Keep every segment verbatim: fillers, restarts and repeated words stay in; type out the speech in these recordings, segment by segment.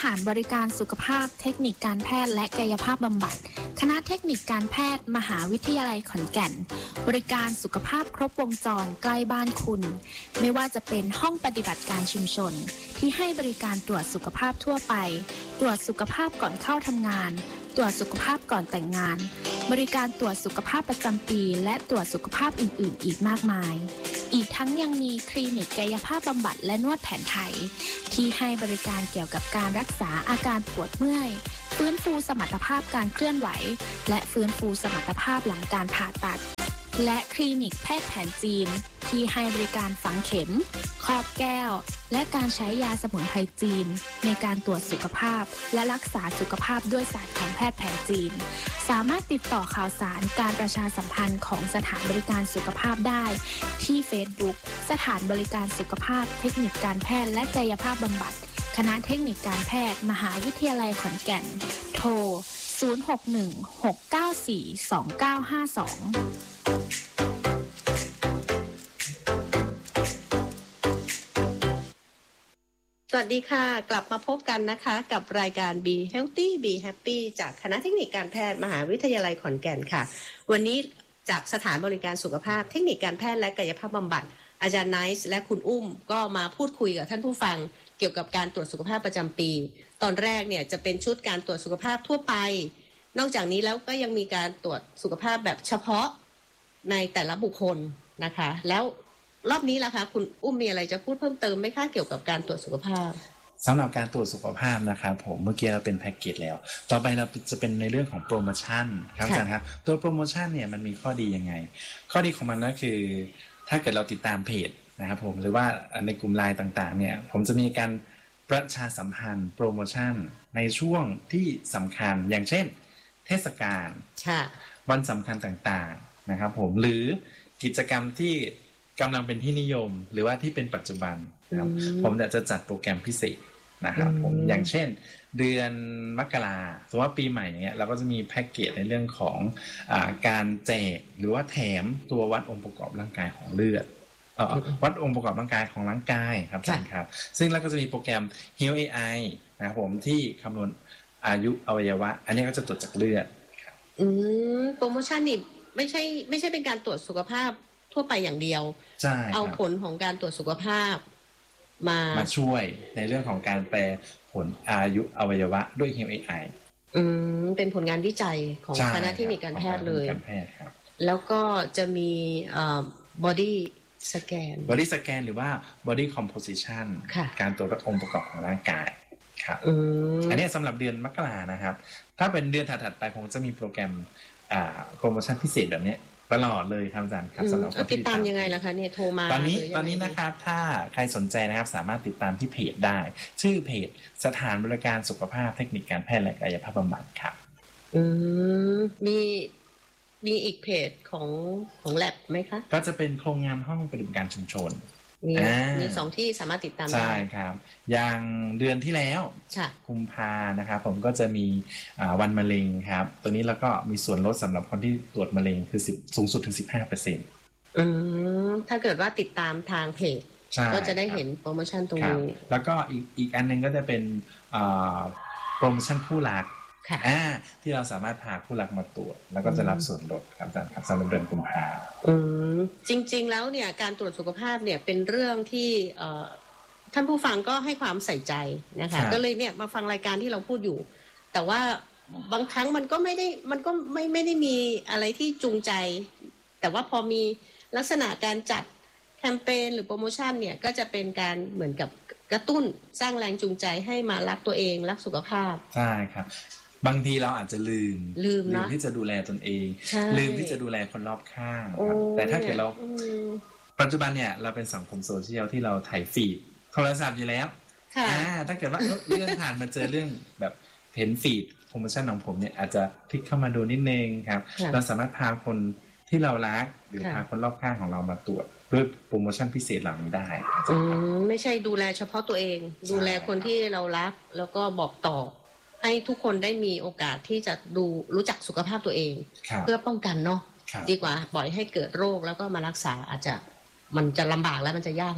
านบริการสุขภาพเทคนิคการแพทย์และกายภาพบำบัดคณะเทคนิคการแพทย์มหาวิทยาลัยขอนแก่นบริการสุขภาพครบวงจรใกล้บ้านคุณไม่ว่าจะเป็นห้องปฏิบัติการชุมชนที่ให้บริการตรวจสุขภาพทั่วไปตรวจสุขภาพก่อนเข้าทำงานตรวจสุขภาพก่อนแต่งงานบริการตรวจสุขภาพประจำปีและตรวจสุขภาพอื่นๆอีกมากมายอีกทั้งยังมีคลินิกกายภาพบำบัดและนวดแผนไทยที่ให้บริการเกี่ยวกับการรักษาอาการปวดเมื่อยฟื้นฟูสมรรถภาพการเคลื่อนไหวและฟื้นฟูสมรรถภาพหลังการผ่าตัดและคลินิกแพทย์แผนจีนที่ให้บริการฝังเข็มครอบแก้วและการใช้ยาสมุนไพรจีนในการตรวจสุขภาพและรักษาสุขภาพด้วยศาสตร์ของแพทย์แผนจีนสามารถติดต่อข่าวสารการประชาสัมพันธ์ของสถานบริการสุขภาพได้ที่ Facebook สถานบริการสุขภาพเทคนิคการแพทย์และกายภาพบำบัดคณะเทคนิคการแพทย์มหาวิทยาลัยขอนแก่นโทรศูนย์ หก หนึ่ง หก เก้า สี่ สอง เก้า ห้า สองสวัสดีค่ะกลับมาพบกันนะคะกับรายการ Be Healthy Be Happy จากคณะเทคนิคการแพทย์มหาวิทยาลัยขอนแก่นค่ะวันนี้จากสถานบริการสุขภาพเทคนิคการแพทย์และกายภาพบำบัดอาจารย์ไนซ์และคุณอุ้มก็มาพูดคุยกับท่านผู้ฟังเกี่ยวกับการตรวจสุขภาพประจำปีตอนแรกเนี่ยจะเป็นชุดการตรวจสุขภาพทั่วไปนอกจากนี้แล้วก็ยังมีการตรวจสุขภาพแบบเฉพาะในแต่ละบุคคลนะคะแล้วรอบนี้ล่ะคะคุณอุ้มมีอะไรจะพูดเพิ่มเติมไหมคะเกี่ยวกับการตรวจสุขภาพสำหรับการตรวจสุขภาพนะครับผมเมื่อกี้เราเป็นแพ็กเกจแล้วต่อไปเราจะเป็นในเรื่องของโปรโมชั่นครับอาจารย์ครับตัวโปรโมชั่นเนี่ยมันมีข้อดียังไงข้อดีของมันก็คือถ้าเกิดเราติดตามเพจนะครับผมหรือว่าในกลุ่มไลน์ต่างๆเนี่ยผมจะมีการประชาสัมพันธ์โปรโมชั่นในช่วงที่สำคัญอย่างเช่นเทศกาลวันสำคัญต่างๆนะครับผมหรือกิจกรรมที่กำลังเป็นที่นิยมหรือว่าที่เป็นปัจจุบันครับผมจะจัดโปรแกรมพิเศษนะครับผมอย่างเช่นเดือนมกราสมมติว่าปีใหม่อย่างเงี้ยเราก็จะมีแพ็กเกจในเรื่องของอ่าการแจกหรือว่าแถมตัววัดองค์ประกอบร่างกายของเลือดเอ่อวัดองค์ประกอบร่างกายของร่างกายครับอาจารย์ครับซึ่งเราก็จะมีโปรแกรม Heal เอ ไอ นะครับผมที่คำนวณอายุอวัยวะอันนี้ก็จะตรวจจากเลือดอืมโปรโมชั่นนี่ไม่ใช่ไม่ใช่เป็นการตรวจสุขภาพทั่วไปอย่างเดียวเอาผลของการตรวจสุขภาพมามาช่วยในเรื่องของการแปลผลอายุอวัยวะด้วย Heal เอ ไออืมเป็นผลงานวิจัยของคณะเทคนิคการแพทย์เลยแล้วก็จะมีเอ่อ body scan body scan หรือว่า body composition การตรวจวัดองค์ประกอบของร่างกายครับอันนี้สำหรับเดือนมกรานะครับถ้าเป็นเดือนถัดๆไปคงจะมีโปรแกรมอ่าโปรโมชั่นพิเศษแบบนี้ตลอดเลยครับอาจารย์ครับสำหรับติดตามยังไงล่ะคะเนี่ยโทรมาตอนนี้ตอนนี้นะครับถ้าใครสนใจนะครับสามารถติดตามที่เพจได้ชื่อเพจสถานบริการสุขภาพเทคนิคการแพทย์และกายภาพบำบัดครับอืมมีมีอีกเพจของของ แลบ ไหมคะก็จะเป็นโครงงานห้องปฏิบัติการชุมชนมีมีสองที่สามารถติดตามได้ใช่ครับอย่างเดือนที่แล้วกุมภานะครับผมก็จะมีวันมะเร็งครับตัวนี้แล้วก็มีส่วนลดสำหรับคนที่ตรวจมะเร็งคือสูงสุดถึง สิบห้าเปอร์เซ็นต์อืมถ้าเกิดว่าติดตามทางเพจก็จะได้เห็นโปรโมชั่นตรงนี้แล้วก็อีกอีกอันนึงก็จะเป็นโปรโมชั่นคู่รักอ่าที่เราสามารถพาคู่รักมาตรวจแล้วก็จะรับส่วนลดครับอาจารย์ครับสำหรับเดือนกุมภาพันธ์อืมจริงๆแล้วเนี่ยการตรวจสุขภาพเนี่ยเป็นเรื่องที่เอ่อท่านผู้ฟังก็ให้ความใส่ใจนะคะก็เลยเนี่ยมาฟังรายการที่เราพูดอยู่แต่ว่าบางครั้งมันก็ไม่ได้มันก็ไม่ไม่ได้มีอะไรที่จูงใจแต่ว่าพอมีลักษณะการจัดแคมเปญหรือโปรโมชั่นเนี่ยก็จะเป็นการเหมือนกับกระตุ้นสร้างแรงจูงใจให้มารักตัวเองรักสุขภาพใช่ครับบางทีเราอาจจะลืมลืมลืมที่จะดูแลตนเองลืมที่จะดูแลคนรอบข้างแต่ถ้าเกิดเราปัจจุบันเนี่ยเราเป็นสังคมโซเชียลที่เราถ่ายฟีดโทรศัพท์อยู่แล้วอ่าถ้าเกิดว่าเรื่องผ่านมาเจอเรื่องแบบเห็นฟีดโปรโมชั่นของผมเนี่ยอาจจะคลิกเข้ามาดูนิดนึงครับเราสามารถพาคนที่เรารักหรือพาคนรอบข้างของเรามาตรวจด้วยโปรโมชั่นพิเศษเหล่านี้ได้อืมไม่ใช่ดูแลเฉพาะตัวเองดูแลคนที่เรารักแล้วก็บอกต่อให้ทุกคนได้มีโอกาสที่จะดูรู้จักสุขภาพตัวเองเพื่อป้องกันเนาะดีกว่าปล่อยให้เกิดโรคแล้วก็มารักษาอาจจะมันจะลำบากแล้วมันจะยากแล้ว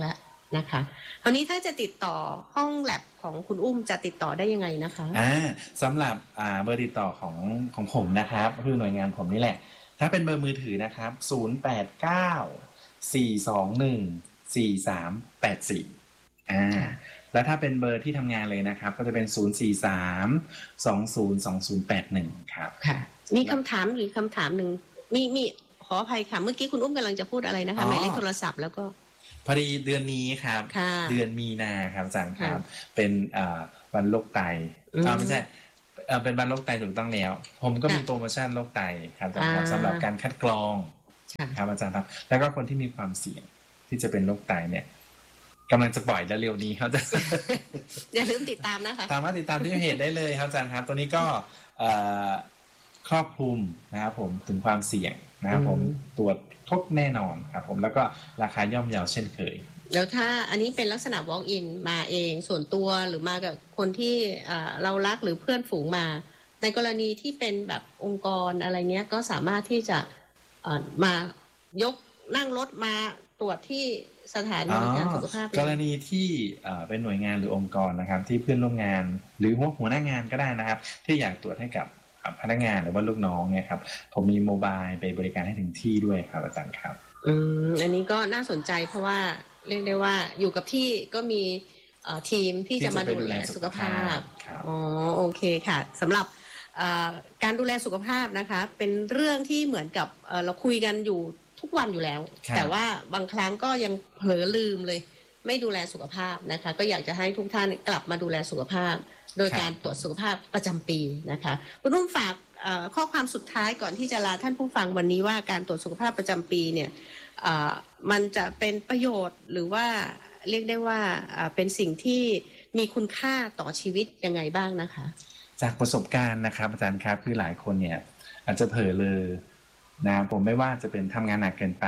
นะคะคราวนี้ถ้าจะติดต่อห้องแลบของคุณอุ้มจะติดต่อได้ยังไงนะคะอ่าสำหรับอ่าเบอร์ติดต่อของของผมนะครับคือหน่วยงานผมนี่แหละถ้าเป็นเบอร์มือถือนะครับศูนย์ แปด เก้า สี่ สอง หนึ่ง สี่ สาม แปด สี่อ่าแล้วถ้าเป็นเบอร์ที่ทำงานเลยนะครับก็จะเป็นศูนย์ สี่ สาม สอง ศูนย์ สอง ศูนย์ แปด หนึ่งครับค่ะมีคำถามหรือคำถามหนึ่งมีมีขออภัยค่ะเมื่อกี้คุณอุ้มกำลังจะพูดอะไรนะคะหมายเลขโทรศัพท์แล้วก็พอดีเดือนนี้ครับเดือนมีนาครับอาจารย์ครับเป็นวันโรคไตไม่ใช่เป็นวันโรคไตถูกต้องแล้วผมก็มีโปรโมชั่นโรคไตครับอาจารย์ครับสำหรับการคัดกรองครับอาจารย์ครับแล้วก็คนที่มีความเสี่ยงที่จะเป็นโรคไตเนี่ยกำลังจะปล่อยแล้วเร็วนี้ครับอย่าลืมติดตามนะคะสามารถติดตามที่เพจได้เลยครับอาจารย์ครับตัวนี้ก็ครอบคลุมนะครับผมถึงความเสี่ยงนะครับผมตรวจครบแน่นอนครับผมแล้วก็ราคาย่อมเยาเช่นเคยแล้วถ้าอันนี้เป็นลักษณะ walk in มาเองส่วนตัวหรือมากับคนที่เรารักหรือเพื่อนฝูงมาในกรณีที่เป็นแบบองค์กรอะไรเนี้ยก็สามารถที่จะมายกนั่งรถมาตรวจที่สถานีบริการสุขภาพกรณีที่เป็นหน่วยงานหรือองค์กรนะครับที่เพื่อนร่วมงานหรือหัวหน้างานก็ได้นะครับที่อยากตรวจให้กับพนักงานหรือว่าลูกน้องเนี่ยครับผมมีโมบายไปบริการให้ถึงที่ด้วยครับอาจารย์ครับอืมอันนี้ก็น่าสนใจเพราะว่าเรียกได้ว่าอยู่กับที่ก็มีทีมที่จะมาดูแลสุขภาพอ๋อโอเคค่ะสำหรับการดูแลสุขภาพนะคะเป็นเรื่องที่เหมือนกับเราคุยกันอยู่ทุกวันอยู่แล้วแต่ว่าบางครั้งก็ยังเผลอลืมเลยไม่ดูแลสุขภาพนะคะก็อยากจะให้ทุกท่านกลับมาดูแลสุขภาพโดยการตรวจสุขภาพประจำปีนะคะคุณนุ่มฝากข้อความสุดท้ายก่อนที่จะลาท่านผู้ฟังวันนี้ว่าการตรวจสุขภาพประจำปีเนี่ยมันจะเป็นประโยชน์หรือว่าเรียกได้ว่าเป็นสิ่งที่มีคุณค่าต่อชีวิตยังไงบ้างนะคะจากประสบการณ์นะครับอาจารย์ครับคือหลายคนเนี่ยอาจจะเผลอเลยนะผมไม่ว่าจะเป็นทำงานหนักเกินไป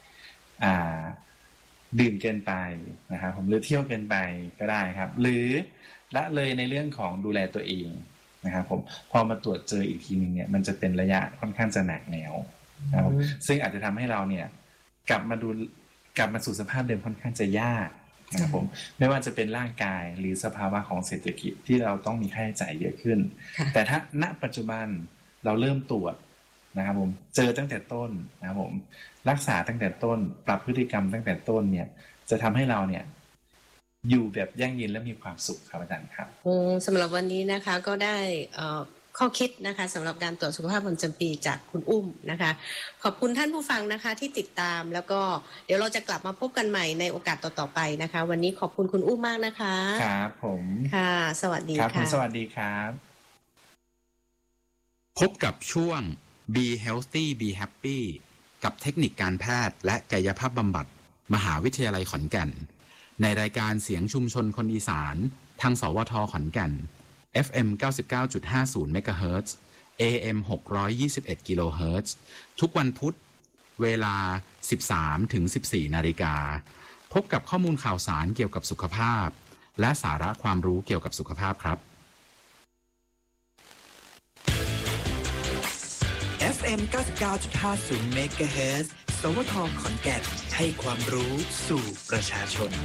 ดื่มเกินไปนะครับผมหรือเที่ยวเกินไปก็ได้ครับหรือละเลยในเรื่องของดูแลตัวเองนะครับผมพอมาตรวจเจออีกทีนึงเนี่ยมันจะเป็นระยะค่อนข้างจะหนักแนวนะครับซึ่งอาจจะทำให้เราเนี่ยกลับมาดูกลับมาสู่สภาพเดิมค่อนข้างจะยากนะครับผมไม่ว่าจะเป็นร่างกายหรือสภาวะของเศรษฐกิจที่เราต้องมีค่าใช้จ่ายเยอะขึ้นแต่ถ้าณปัจจุบันเราเริ่มตรวจนะครับผมเจอตั้งแต่ต้นนะครับผมรักษาตั้งแต่ต้นปรับพฤติกรรมตั้งแต่ต้นเนี่ยจะทำให้เราเนี่ยอยู่แบบยั่งยืนและมีความสุขครับอาจารย์ครับสำหรับวันนี้นะคะก็ได้ข้อคิดนะคะสำหรับการตรวจสุขภาพประจำปีจากคุณอุ้มนะคะขอบคุณท่านผู้ฟังนะคะที่ติดตามแล้วก็เดี๋ยวเราจะกลับมาพบกันใหม่ในโอกาสต่อๆไปนะคะวันนี้ขอบคุณคุณอุ้มมากนะคะครับผมค่ะสวัสดีค่ะสวัสดีครับพบกับช่วง Be Healthy Be Happy กับเทคนิคการแพทย์และกายภาพบำบัดมหาวิทยาลัยขอนแก่นในรายการเสียงชุมชนคนอีสานทางสวทขอนแก่น เอฟ เอ็ม เก้าสิบเก้าจุดห้าศูนย์ เมกะเฮิรตซ์ เอ เอ็ม หกร้อยยี่สิบเอ็ด กิโลเฮิรตซ์ทุกวันพุธเวลา สิบสามถึงสิบสี่ นาฬิกาพบกับข้อมูลข่าวสารเกี่ยวกับสุขภาพและสาระความรู้เกี่ยวกับสุขภาพครับเอฟ เอ็ม เก้าสิบเก้าจุดห้าศูนย์ เมกะเฮิรตซ์ สวท ขอนแก่นให้ความรู้สู่ประชาชน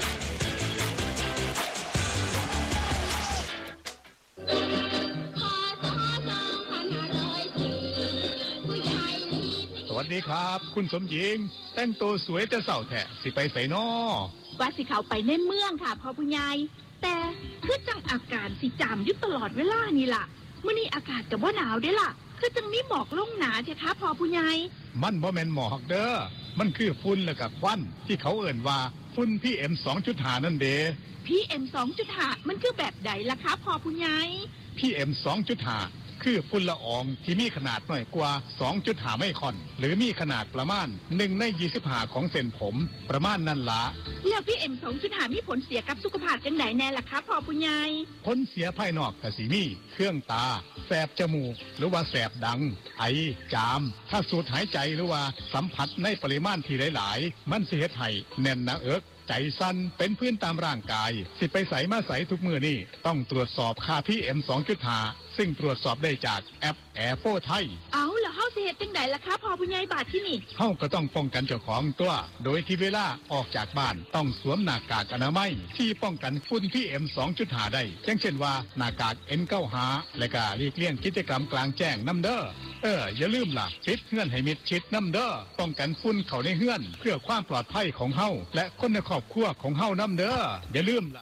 สวัสดีครับคุณสมหญิงแต่งตัวสวยแต่เศร้าแท้สิไปไสน้อว่าสิเขาไปในเมืองค่ะพ่อผู้ใหญ่แต่คือจังอาการสิจามอยู่ตลอดเวลานี่ล่ะมื้อนี้อากาศก็บ่หนาวเด้ล่ะคือจังมีหมอกลงหนาแท้ค่ะพ่อผู้ใหญ่มันบ่แม่นหมอกเด้อมันคือฝุ่นแล้วก็ควันที่เขาเอิ้นว่าฝุ่น พี เอ็ม สองจุดห้า นั่นเด้พี เอ็ม สองจุดห้า มันคือแบบใดล่ะคะพ่อผู้ใหญ่พี เอ็ม สองจุดห้า คือฝุ่นละอองที่มีขนาดน้อยกว่า สองจุดห้า ไมครอนหรือมีขนาดประมาณหนึ่งในยี่สิบห้าของเส้นผมประมาณนั้นละแล้ว พี เอ็ม สองจุดห้า มีผลเสียกับสุขภาพจังไดแน่ล่ะคะพ่อผู้ใหญ่ผลเสียภายนอกก็สิมีเครื่องตาแสบจมูกหรือว่าแสบดังไอจามถ้าสูดหายใจหรือว่าสัมผัสในปริมาณที่หลายๆมันสิเฮ็ดให้แน่นหน้าอกใจสั่นเป็นพื้นตามร่างกายสิไปใส่มาใส่ทุกมือนี่ต้องตรวจสอบค่า พี เอ็ม สองจุดห้า ซึ่งตรวจสอบได้จากแอป Air โฟร์ ไทยเอาแล้วเฮาสิตุจังใดล่ะคะพ่อผู้ใหญ่บาดที่นี่เฮาก็ต้องป้องกันเจ้าของตัวโดยที่เวลาออกจากบ้านต้องสวมหน้ากากอนามัยที่ป้องกันฝุ่น พี เอ็ม สองจุดห้า ได้อย่างเช่นว่าหน้ากาก เอ็น เก้าสิบห้า และก็หลีกเลี่ยงกิจกรรมกลางแจ้งนำเด้อเอออย่าลืมล่ะปิดเฮือนให้มิดชิดนำเด้อป้องกันฝุ่นเข้าในเฮือนเพื่อความปลอดภัยของเฮาและคนในครอบครัวของเฮานำเด้ออย่าลืมล่ะ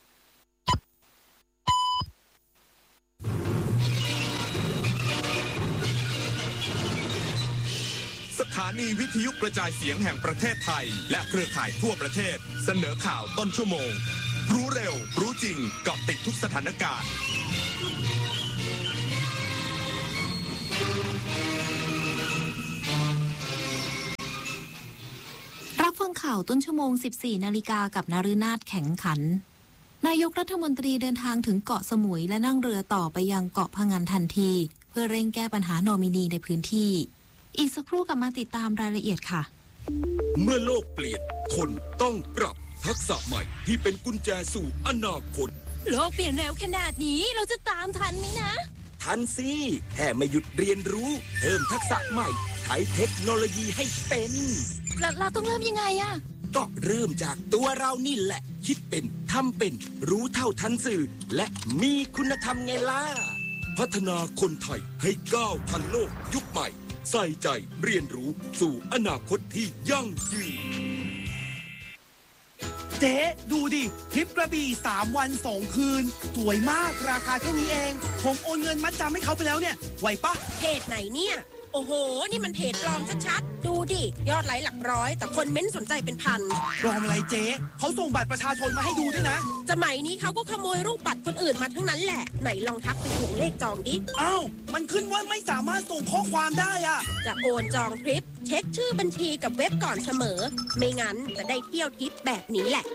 สถานีวิทยุกระจายเสียงแห่งประเทศไทยและเครือข่ายทั่วประเทศเสนอข่าวต้นชั่วโมงรู้เร็วรู้จริงเกาะติดทุกสถานการณ์รับฟังข่าวต้นชั่วโมง สิบสี่ นาฬิกากับนฤนาถแข็งขันนายกรัฐมนตรีเดินทางถึงเกาะสมุยและนั่งเรือต่อไปยังเกาะพะงันทันทีเพื่อเร่งแก้ปัญหานอมินีในพื้นที่อีกสักครู่กลับมาติดตามรายละเอียดค่ะเมื่อโลกเปลี่ยนคนต้องปรับทักษะใหม่ที่เป็นกุญแจสู่อนาคตโลกเปลี่ยนเร็วขนาดนี้เราจะตามทันไหมนะทันสิแค่ไม่หยุดเรียนรู้เพิ่มทักษะใหม่ใช้เทคโนโลยีให้เป็นเราเราต้องเริ่มยังไงอะก็เริ่มจากตัวเรานี่แหละคิดเป็นทำเป็นรู้เท่าทันสื่อและมีคุณธรรมไงล่ะพัฒนาคนไทยให้ก้าวทันโลกยุคใหม่ใส่ใจเรียนรู้สู่อนาคตที่ยั่งยืนเจ๊ดูดิทริปกระบี่สามวันสองคืนสวยมากราคาแค่นี้เองผมโอนเงินมัดจำให้เขาไปแล้วเนี่ยไหวปะเพจไหนเนี่ยโอ้โหนี่มันเพจปลอมชัดๆดูดิยอดไลค์หลักร้อยแต่คนเม้นสนใจเป็นพันปลอมอะไรเจ๊เขาส่งบัตรประชาชนมาให้ดูด้วยนะสมัยนี้เขาก็ขโมยรูปบัตรคนอื่นมาทั้งนั้นแหละไหนลองทักไปถ่วงเลขจองดิอ้าวมันขึ้นว่าไม่สามารถส่งข้อความได้อะจะโอนจองทริปเช็คชื่อบัญชีกับเว็บก่อนเสมอไม่งั้นจะได้เที่ยวทริปแบบนี้แหละ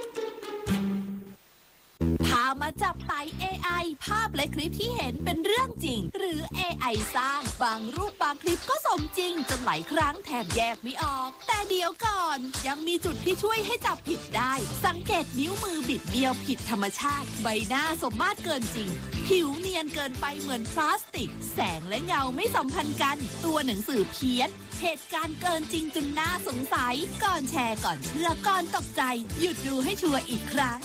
พามาจับไต่ เอ ไอ ภาพและคลิปที่เห็นเป็นเรื่องจริงหรือ เอ ไอ สร้างบางรูปบางคลิปก็สมจริงจนหลายครั้งแทบแยกไม่ออกแต่เดี๋ยวก่อนยังมีจุดที่ช่วยให้จับผิดได้สังเกตนิ้วมือบิดเบี้ยวผิดธรรมชาติใบหน้าสมมาตรเกินจริงผิวเนียนเกินไปเหมือนพลาสติกแสงและเงาไม่สัมพันธ์กันตัวหนังสือเพี้ยนเหตุการณ์เกินจริงจนน่าสงสัยก่อนแชร์ก่อนเชื่อก่อนตกใจหยุดดูให้ชัวร์อีกครั้ง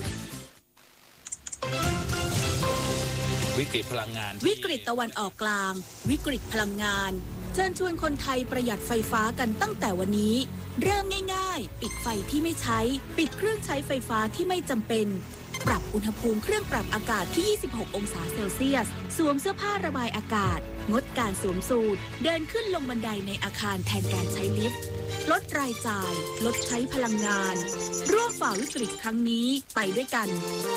วิกฤตพลังงานวิกฤตตะวันออกกลางวิกฤตพลังงานเชิญชวนคนไทยประหยัดไฟฟ้ากันตั้งแต่วันนี้เริ่มง่ายๆปิดไฟที่ไม่ใช้ปิดเครื่องใช้ไฟฟ้าที่ไม่จำเป็นปรับอุณหภูมิเครื่องปรับอากาศที่ยี่สิบหกองศาเซลเซียสสวมเสื้อผ้าระบายอากาศงดการสวมสูทเดินขึ้นลงบันไดในอาคารแทนการใช้ลิฟต์ลดรายจ่ายลดใช้พลังงานร่วมฝ่าวิกฤตครั้งนี้ไปด้วยกัน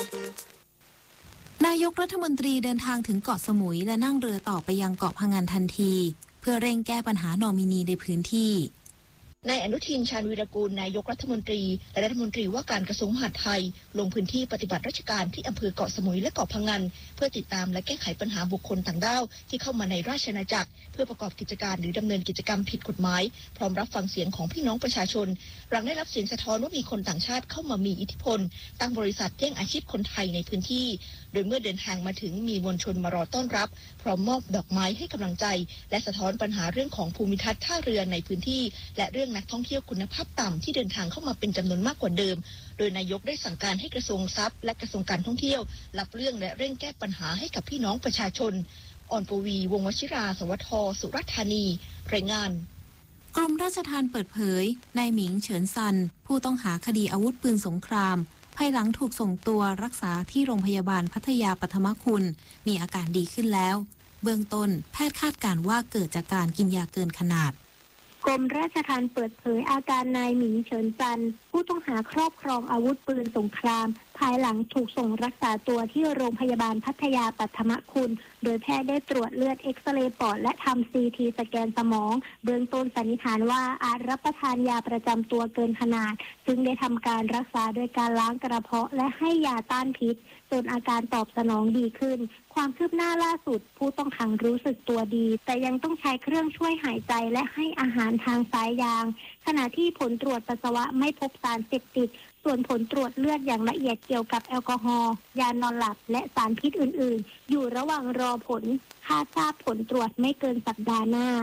นายกรัฐมนตรีเดินทางถึงเกาะสมุยและนั่งเรือต่อไปยังเกาะพะงันทันทีเพื่อเร่งแก้ปัญหานอมินีในพื้นที่นายอนุทินชาญวีรกูลนายกรัฐมนตรีและรัฐมนตรีว่าการกระทรวงมหาดไทยลงพื้นที่ปฏิบัติราชการที่อำเภอเกาะสมุยและเกาะพะงันเพื่อติดตามและแก้ไขปัญหาบุคคลต่างด้าวที่เข้ามาในราชอาณาจักรเพื่อประกอบกิจการหรือดำเนินกิจกรรมผิดกฎหมายพร้อมรับฟังเสียงของพี่น้องประชาชนหลังได้รับเสียงสะท้อนว่ามีคนต่างชาติเข้ามามีอิทธิพลตั้งบริษัทแย่งอาชีพคนไทยในพื้นที่โดยเมื่อเดินทางมาถึงมีมวลชนมารอต้อนรับพร้อมมอบดอกไม้ให้กำลังใจและสะท้อนปัญหาเรื่องของภูมิทัศน์ท่าเรือในพื้นที่และเรื่องนักท่องเที่ยวคุณภาพต่ำที่เดินทางเข้ามาเป็นจำนวนมากกว่าเดิมโดยนายกได้สั่งการให้กระทรวงทรัพย์และกระทรวงการท่องเที่ยวรับเรื่องและเร่งแก้ปัญหาให้กับพี่น้องประชาชนอ่อนปวีวงศ์วชิราสวัสดิ์ทสุราษฎร์ธานีรายงานกรมราชทัณฑ์เปิดเผยนายหมิงเฉินซันผู้ต้องหาคดีอาวุธปืนสงครามภายหลังถูกส่งตัวรักษาที่โรงพยาบาลพัทยาปัทมคุณมีอาการดีขึ้นแล้วเบื้องต้นแพทย์คาดการณ์ว่าเกิดจากการกินยาเกินขนาดกรมราชทัณฑ์เปิดเผยอาการนายหมิงเฉินซันผู้ต้องหาครอบครองอาวุธปืนสงครามภายหลังถูกส่งรักษาตัวที่โรงพยาบาลพัทยาปัทมคุณโดยแพทย์ได้ตรวจเลือดเอ็กซเรย์ปอดและทำซีทีสแกนสมองเบื้องต้นสันนิษฐานว่าอาจรับประทานยาประจำตัวเกินขนาดจึงได้ทำการรักษาโดยการล้างกระเพาะและให้ยาต้านพิษจนอาการตอบสนองดีขึ้นความคืบหน้าล่าสุดผู้ต้องขังรู้สึกตัวดีแต่ยังต้องใช้เครื่องช่วยหายใจและให้อาหารทางสายยางขณะที่ผลตรวจปัสสาวะไม่พบสารเสพติดส่วนผลตรวจเลือดอย่างละเอียดเกี่ยวกับแอลกอฮอล์ยานอนหลับและสารพิษอื่นๆอยู่ระหว่างรอผลคาดทราบผลตรวจไม่เกินสัปดาห์หน้าท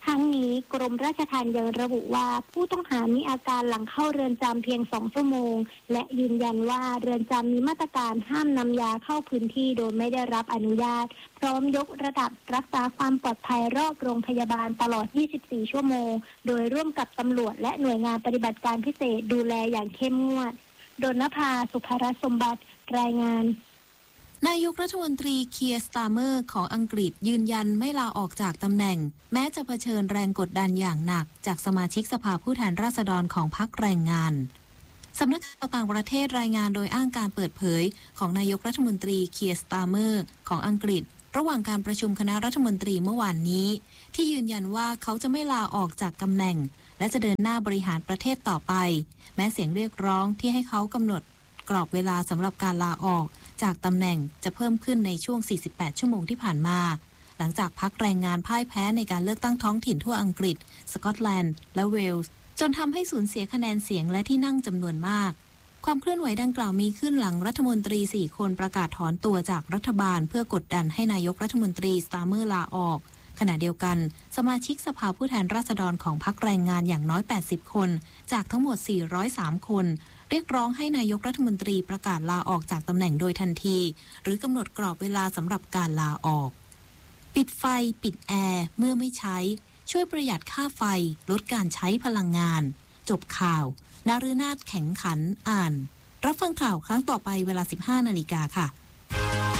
ทั้งนี้กรมราชทัณฑ์ยังระบุว่าผู้ต้องหามีอาการหลังเข้าเรือนจำเพียงสองชั่วโมงและยืนยันว่าเรือนจำมีมาตรการห้ามนำยาเข้าพื้นที่โดยไม่ได้รับอนุญาตพร้อมยกระดับรักษาความปลอดภัยรอบโรงพยาบาลตลอดยี่สิบสี่ชั่วโมงโดยร่วมกับตำรวจและหน่วยงานปฏิบัติการพิเศษดูแลอย่างเข้มงวดดลนภาสุภรัตน์สมบัติรายงานนายกรัฐมนตรีเคียร์สตาร์เมอร์ของอังกฤษยืนยันไม่ลาออกจากตำแหน่งแม้จะเผชิญแรงกดดันอย่างหนักจากสมาชิกสภาผู้แทนราษฎรของพรรคแรงงานสำนักข่าวต่างประเทศรายงานโดยอ้างการเปิดเผยของนายกรัฐมนตรีเคียร์สตาร์เมอร์ของอังกฤษระหว่างการประชุมคณะรัฐมนตรีเมื่อวานนี้ที่ยืนยันว่าเขาจะไม่ลาออกจากตำแหน่งและจะเดินหน้าบริหารประเทศต่อไปแม้เสียงเรียกร้องที่ให้เขากำหนดกรอบเวลาสำหรับการลาออกจากตำแหน่งจะเพิ่มขึ้นในช่วงสี่สิบแปดชั่วโมงที่ผ่านมาหลังจากพรรคแรงงานพ่ายแพ้ในการเลือกตั้งท้องถิ่นทั่วอังกฤษสกอตแลนด์และเวลส์จนทำให้สูญเสียคะแนนเสียงและที่นั่งจำนวนมากความเคลื่อนไหวดังกล่าวมีขึ้นหลังรัฐมนตรีสี่คนประกาศถอนตัวจากรัฐบาลเพื่อกดดันให้นายกรัฐมนตรีสตาร์เมอร์ลาออกขณะเดียวกันสมาชิกสภาผู้แทนราษฎรของพรรคแรงงานอย่างน้อยแปดสิบคนจากทั้งหมดสี่ร้อยสามคนเรียกร้องให้นายกรัฐมนตรีประกาศลาออกจากตำแหน่งโดยทันทีหรือกำหนดกรอบเวลาสำหรับการลาออกปิดไฟปิดแอร์เมื่อไม่ใช้ช่วยประหยัดค่าไฟลดการใช้พลังงานจบข่าวนฤนาถแข็งขันอ่านรับฟังข่าวครั้งต่อไปเวลา สิบห้านาฬิกาค่ะ